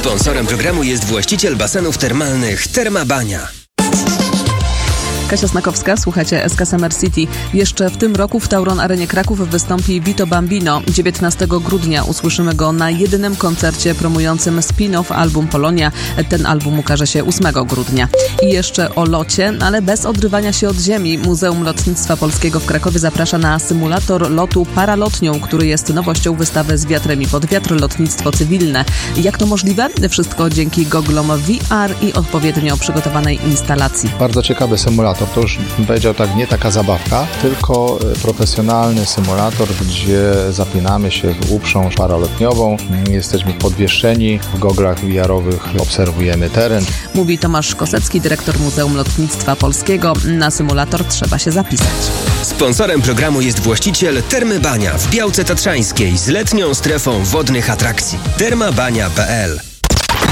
Sponsorem programu jest właściciel basenów termalnych Terma Bania. Kasia Snakowska, słuchacie SK Summer City. Jeszcze w tym roku w Tauron Arenie Kraków wystąpi Vito Bambino. 19 grudnia usłyszymy go na jedynym koncercie promującym spin-off album Polonia. Ten album ukaże się 8 grudnia. I jeszcze o locie, ale bez odrywania się od ziemi. Muzeum Lotnictwa Polskiego w Krakowie zaprasza na symulator lotu paralotnią, który jest nowością wystawy Z wiatrem i pod wiatr lotnictwo cywilne. Jak to możliwe? Wszystko dzięki goglom VR i odpowiednio przygotowanej instalacji. Bardzo ciekawy symulator. To już bym powiedział tak, nie taka zabawka, tylko profesjonalny symulator, gdzie zapinamy się w uprząż paralotniową. Jesteśmy podwieszeni, w goglach VR-owych obserwujemy teren. Mówi Tomasz Kosecki, dyrektor Muzeum Lotnictwa Polskiego. Na symulator trzeba się zapisać. Sponsorem programu jest właściciel Termy Bania w Białce Tatrzańskiej z letnią strefą wodnych atrakcji. termabania.pl